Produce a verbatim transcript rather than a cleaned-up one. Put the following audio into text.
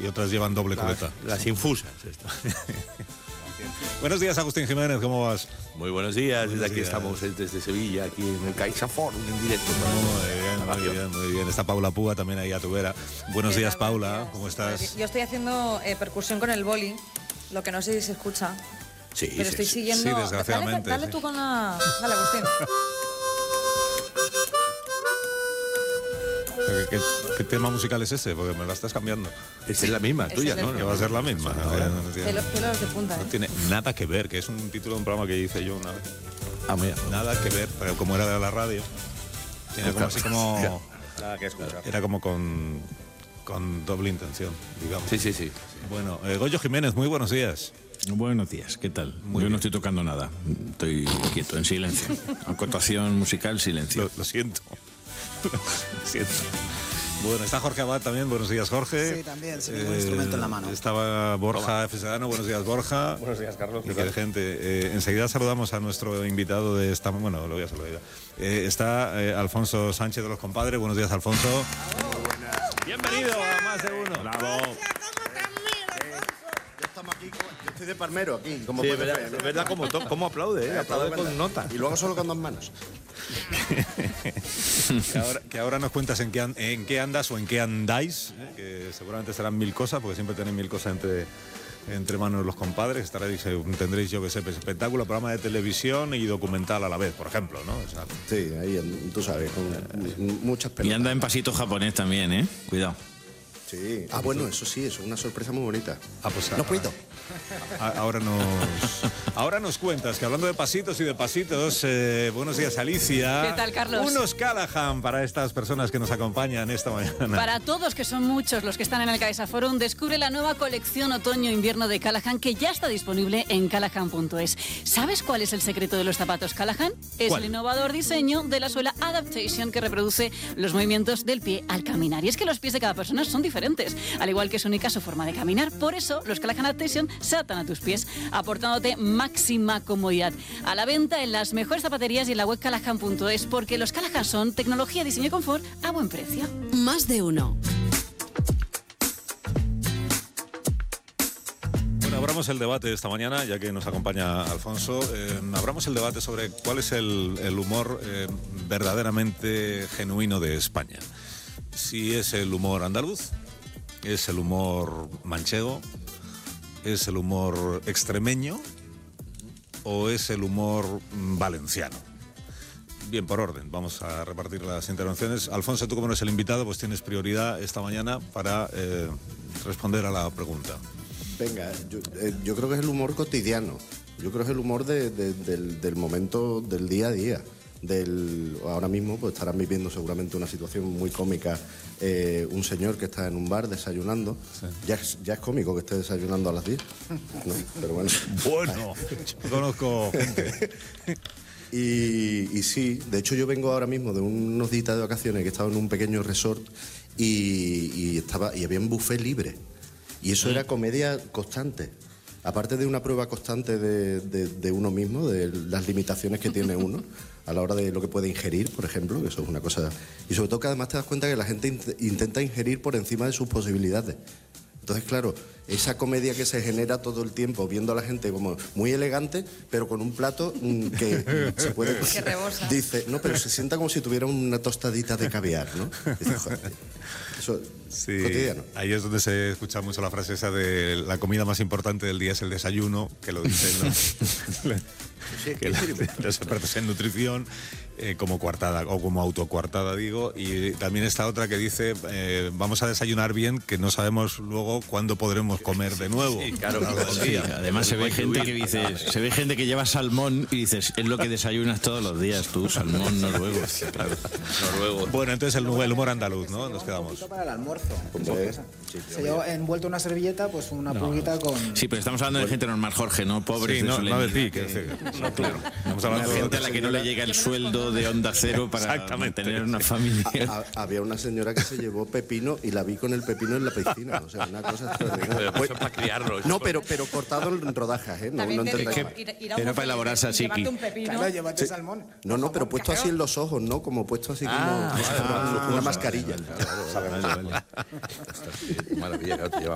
y otras llevan doble las, cubeta. Las infusas. Esto. Buenos días, Agustín Jiménez, ¿cómo vas? Muy buenos días, buenos desde aquí días. Estamos desde Sevilla, aquí en el CaixaForum, en directo. Muy bien, muy bien, muy bien. Está Paula Púa también ahí a tu vera. Buenos días, Buenos Paula, días. ¿cómo estás? Yo estoy haciendo eh, percusión con el boli, lo que no sé si se escucha, Sí, pero sí, estoy sí. siguiendo... Sí, desgraciadamente, Dale, dale sí. tú con la... Dale, Agustín. ¿Qué, qué, qué tema musical es ese? Porque me la estás cambiando. Esa es la misma, Es tuya, el ¿no? del Que va a ser la misma. No, no tiene, Pelos, pelos de punta, no ¿eh? tiene nada que ver, que es un título de un programa que hice yo una vez. Ah, mira. Nada que ver, pero como era de la radio, tiene como así como... Nada que escuchar. Era como con, con doble intención, digamos. Sí, sí, sí. Bueno, eh, Goyo Jiménez, muy buenos días. Buenos días, ¿qué tal? Muy Yo bien. no estoy tocando nada, estoy quieto, en silencio. Acotación musical, silencio. Lo, lo siento. Lo siento. Bueno, está Jorge Abad también. Buenos días, Jorge. Sí, también, sin ningún instrumento en la mano. Estaba Borja F. Sedano. Buenos días, Borja. Buenos días, Carlos. Y que de gente. Eh, enseguida saludamos a nuestro invitado de esta... Bueno, lo voy a saludar ya. Eh, está eh, Alfonso Sánchez de los Compadres. Buenos días, Alfonso. Bienvenido a Más de Uno. Bravo. Estamos aquí, yo estoy de palmero aquí, como Sí, puede es verdad, ver. es verdad cómo, to- cómo aplaude, ¿eh? Aplaude Verdad. con nota. Y luego solo con dos manos. que, ahora, que ahora nos cuentas en qué, an- en qué andas o en qué andáis, ¿eh? Que seguramente serán mil cosas, porque siempre tenéis mil cosas entre, entre manos los compadres. Estaréis, eh, tendréis, yo que sé, espectáculo, programa de televisión y documental a la vez, por ejemplo, ¿no? O sea, Sí, ahí, en- tú sabes, con muchas Y pelotas. anda en pasito japonés también, ¿eh? Cuidado. Sí. Ah, bueno, eso sí, eso es una sorpresa muy bonita. ah, pues, No puedo. a- ahora nos ahora nos cuentas que hablando de pasitos y de pasitos, eh, buenos días, Alicia. ¿Qué tal, Carlos? Unos Callahan para estas personas que nos acompañan esta mañana. Para todos, que son muchos los que están en el CaixaForum, descubre la nueva colección otoño-invierno de Callahan, que ya está disponible en callahan punto es. ¿Sabes cuál es el secreto de los zapatos Callahan? Es ¿Cuál? el innovador diseño de la suela Adaptation, que reproduce los movimientos del pie al caminar. Y es que los pies de cada persona son diferentes, al igual que su única su forma de caminar. Por eso, los Callahan Adaptation se adaptan a tus pies, aportándote máxima comodidad. A la venta en las mejores zapaterías y en la web callahan punto es, porque los Callahan son tecnología, diseño y confort a buen precio. Más de uno. Bueno, abramos el debate esta mañana, ya que nos acompaña Alfonso. Eh, abramos el debate sobre cuál es el, el humor eh, verdaderamente genuino de España. Si es el humor andaluz, es el humor manchego, es el humor extremeño o es el humor mm, valenciano. Bien, por orden, vamos a repartir las intervenciones. Alfonso, tú como eres el invitado, pues tienes prioridad esta mañana para eh, responder a la pregunta. Venga, yo, eh, yo creo que es el humor cotidiano. Yo creo que es el humor de- de- del, del momento, del día a día. Del, ahora mismo pues estarán viviendo seguramente una situación muy cómica, eh, un señor que está en un bar desayunando. Sí. Ya, es, ya es cómico que esté desayunando a las diez, ¿no? Pero bueno. Bueno, yo conozco gente. Y, y sí, de hecho yo vengo ahora mismo de unos días de vacaciones que he estado en un pequeño resort y, y estaba y había un buffet libre. Y eso era comedia constante. Aparte de una prueba constante de, de- de uno mismo, de las limitaciones que tiene uno a la hora de lo que puede ingerir, por ejemplo, que eso es una cosa... Y sobre todo que además te das cuenta que la gente int- intenta ingerir por encima de sus posibilidades. Entonces, claro, esa comedia que se genera todo el tiempo, viendo a la gente como muy elegante, pero con un plato mm, que mm, se puede... Que rebosa. Dice, no, pero se sienta como si tuviera una tostadita de caviar, ¿no? Dice, joder, eso Sí, cotidiano. ahí es donde se escucha mucho la frase esa de la comida más importante del día es el desayuno, que lo dicen los, que la- los expertos en nutrición, eh, como coartada o como autocoartada, digo. Y también está otra que dice, eh, vamos a desayunar bien, que no sabemos luego cuándo podremos comer de nuevo. Sí, claro, A lo largo del sí, día. Además se ve Hay que gente huir. que dices, se ve gente que lleva salmón y dices, es lo que desayunas todos los días tú, salmón noruego. Claro. Noruego. Bueno, entonces el, el humor andaluz, ¿no? Nos Un quedamos. poquito para el almuerzo. Hombre, Se lleva envuelto una servilleta, pues una pulguita con... Sí, pero estamos hablando de gente normal, Jorge, no pobres Sí, de no, no de solemnidad, ti, que- que decir. No, claro. Estamos Una hablando gente a de la que no le llega el sueldo de Onda Cero para Exactamente. mantener una familia. A- a- había una señora que se llevó pepino y la vi con el pepino en la piscina. O sea, una cosa extraordinaria. Pero eso es para criarlo. eso No, es pero, pero cortado en rodajas, ¿eh? No, También no te entendáis digo, mal. ir- ir a un Era para buffet elaborar y tzatziki. llevarte un pepino. Claro, llévate salmón. No, no, pero puesto así en los ojos, ¿no? Como puesto así como, Ah, como si vale, fuera vale, una vale, mascarilla. Maravilla, claro, te lleva